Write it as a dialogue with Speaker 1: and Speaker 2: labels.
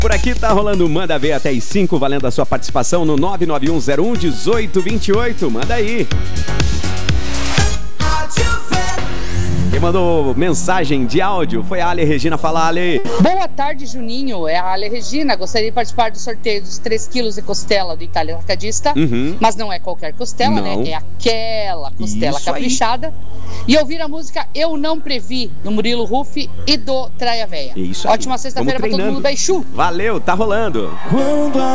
Speaker 1: Por aqui tá rolando Manda Ver até as 5, valendo a sua participação no 991011828. Manda aí. Quem mandou mensagem de áudio foi a Ale Regina. Fala, Ale.
Speaker 2: Boa tarde, Juninho. É a Ale Regina. Gostaria de participar do sorteio dos 3 quilos de costela do Itália Atacadista. Mas não é qualquer costela,
Speaker 1: Não.
Speaker 2: né? É aquela costela
Speaker 1: Isso
Speaker 2: caprichada.
Speaker 1: aí.
Speaker 2: E ouvir a música Eu Não Previ, do Murilo Rufi e do Traia Véia.
Speaker 1: Isso aí.
Speaker 2: Ótima sexta-feira pra todo
Speaker 1: Vamos
Speaker 2: mundo.
Speaker 1: treinando.
Speaker 2: Beijo!
Speaker 1: Valeu, tá rolando.